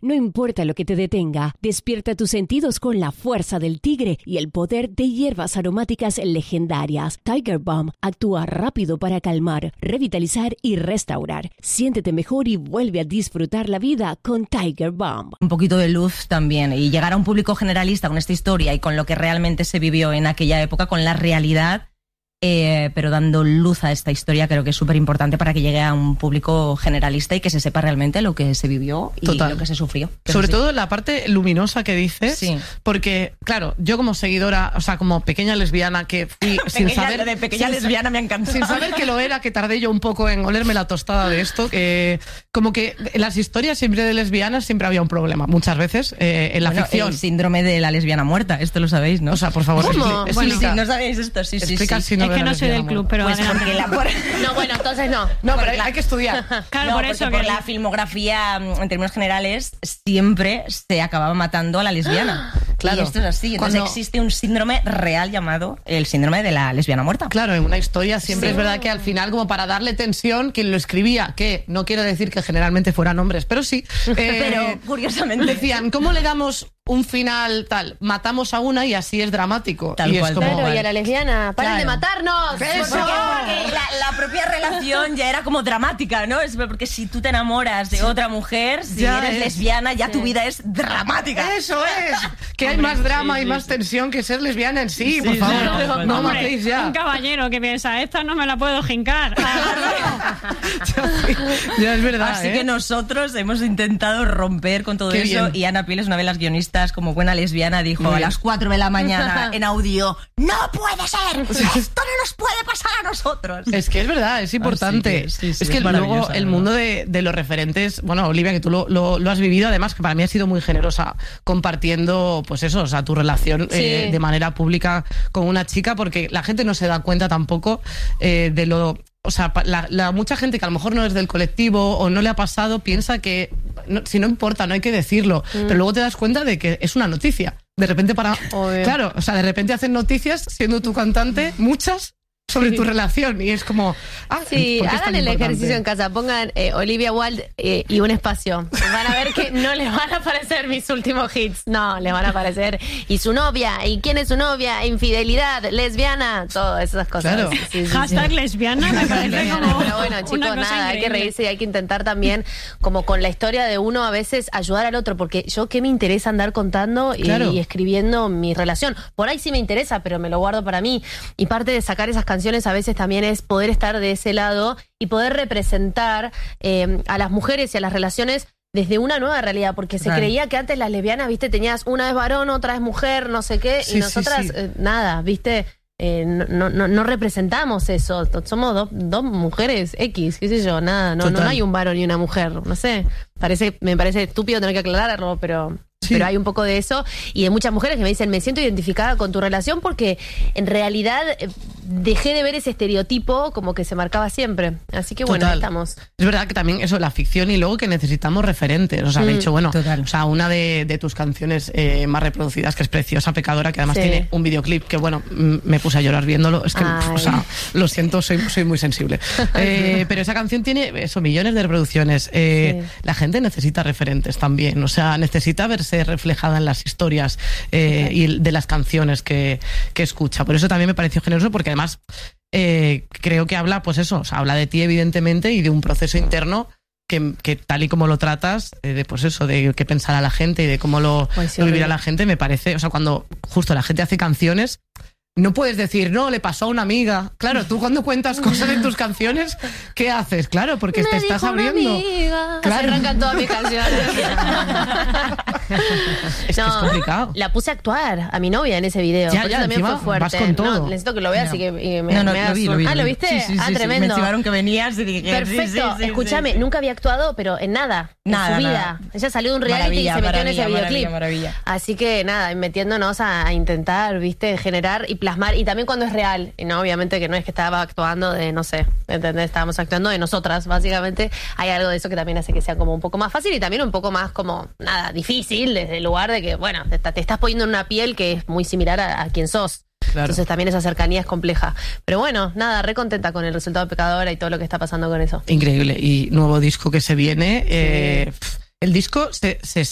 No importa lo que te detenga, despierta tus sentidos con la fuerza del tigre y el poder de hierbas aromáticas legendarias. Tiger Balm actúa rápido para calmar, revitalizar y restaurar. Siéntete mejor y vuelve a disfrutar la vida con Tiger Balm. Un poquito de luz también, y llegar a un público generalista con esta historia y con lo que realmente se vivió en aquella época, con la realidad, pero dando luz a esta historia, creo que es súper importante para que llegue a un público generalista y que se sepa realmente lo que se vivió y lo que se sufrió. Sobre todo la parte luminosa que dices, sí. Porque, claro, yo como seguidora, o sea, como pequeña lesbiana que fui sin saber... De pequeña lesbiana me encanta. Sin saber que lo era, que tardé yo un poco en olerme la tostada de esto, que como que en las historias siempre de lesbianas siempre había un problema, muchas veces, en la ficción. El síndrome de la lesbiana muerta, esto lo sabéis, ¿no? O sea, por favor, ¿Cómo? Bueno, sí, no sabéis esto, sí. Explica el síndrome. Es que no soy del club, pero... Pues porque No, bueno, entonces no. No, pero hay que estudiar. Claro, no, por eso por la filmografía, en términos generales, siempre se acababa matando a la lesbiana. Claro. Y esto es así. Entonces existe un síndrome real llamado el síndrome de la lesbiana muerta. Claro, en una historia siempre es verdad que al final, como para darle tensión, quien lo escribía, que no quiero decir que generalmente fueran hombres, pero sí. Pero curiosamente decían, ¿cómo le damos un final tal? Matamos a una y así es dramático. Tal y cual. Es como, Claro, y a la lesbiana, ¡paren de matarnos! ¡Eso! Porque la propia relación ya era como dramática, ¿no? Es porque si tú te enamoras de otra mujer, si ya eres lesbiana, ya tu vida es dramática. ¡Eso es! Que hay más drama y más tensión que ser lesbiana en sí, por favor. No matéis ya. Un caballero que piensa, esta no me la puedo jincar. Ya es verdad. Así que nosotros hemos intentado romper con todo eso. Y Ana Piel es una de las guionistas, como buena lesbiana, dijo a las 4 de la mañana en audio: ¡no puede ser! ¡Esto no nos puede pasar a nosotros! Es que es verdad, es importante. Es que luego el mundo de los referentes, bueno, Olivia, que tú lo has vivido, además, que para mí has sido muy generosa compartiendo, pues eso, o sea, tu relación de manera pública con una chica, porque la gente no se da cuenta tampoco de lo... O sea, mucha gente que a lo mejor no es del colectivo o no le ha pasado piensa que si no importa, no hay que decirlo. Pero luego te das cuenta de que es una noticia. De repente claro, o sea, de repente hacen noticias siendo tu cantante, muchas, sobre tu relación. Y es como... sí, hagan el ejercicio en casa. Pongan Olivia Wilde y un espacio. Van a ver que no les van a aparecer mis últimos hits. No, les van a aparecer. Y su novia. ¿Y quién es su novia? Infidelidad, lesbiana, todas esas cosas. Claro. Sí, Hashtag lesbiana me parece como... Pero bueno, chicos, nada, hay que reírse y hay que intentar también, como con la historia de uno, a veces ayudar al otro. Porque yo, ¿qué me interesa andar contando y escribiendo mi relación? Por ahí sí me interesa, pero me lo guardo para mí. Y parte de sacar esas canciones a veces también es poder estar de ese lado y poder representar a las mujeres y a las relaciones desde una nueva realidad, porque se creía que antes las lesbianas, viste, tenías una es varón, otra es mujer, no sé qué, y nosotras nada, viste, no representamos eso, somos dos mujeres X, qué sé yo, nada, no hay un varón y una mujer, no sé, me parece estúpido tener que aclararlo, pero hay un poco de eso, y hay muchas mujeres que me dicen, me siento identificada con tu relación porque en realidad dejé de ver ese estereotipo como que se marcaba siempre. Así que bueno, ahí estamos. Es verdad que también eso, la ficción, y luego que necesitamos referentes. O sea, de hecho, bueno, o sea, una de tus canciones más reproducidas, que es Preciosa Pecadora, que además tiene un videoclip que, bueno, me puse a llorar viéndolo. Es que, o sea, lo siento, soy muy sensible. Pero esa canción tiene eso, millones de reproducciones. La gente necesita referentes también. O sea, necesita verse reflejada en las historias y de las canciones que escucha. Por eso también me pareció generoso, porque además creo que habla, pues eso, o sea, habla de ti evidentemente y de un proceso interno que tal y como lo tratas, de pues eso, de qué pensará la gente y de cómo lo vivirá la gente, me parece, o sea, cuando justo la gente hace canciones, no puedes decir, no, le pasó a una amiga. Claro, tú cuando cuentas cosas en tus canciones, ¿qué haces? Claro, porque te estás abriendo. Claro. Se arrancan todas mis canciones. Es complicado. La puse a actuar a mi novia en ese video. Ya, por eso también fue fuerte. Vas con todo. No, necesito que lo veas y que me lo vi. ¿lo viste? Sí, tremendo. Me chivaron que venías y dije... Perfecto. Escúchame, nunca había actuado, pero en nada. En su vida. Ella salió de un reality y se metió en ese videoclip. Maravilla. Así que nada, metiéndonos a intentar, viste, generar y plasmar. Y también cuando es real. Y no, obviamente que no es que estaba actuando de, no sé, ¿entendés? Estábamos actuando de nosotras, básicamente. Hay algo de eso que también hace que sea como un poco más fácil y también un poco más como, nada, difícil, desde el lugar de que, bueno, te estás poniendo en una piel que es muy similar a quien sos. Claro. Entonces también esa cercanía es compleja. Pero bueno, nada, re contenta con el resultado de Pecadora y todo lo que está pasando con eso. Increíble. Y nuevo disco que se viene. El disco se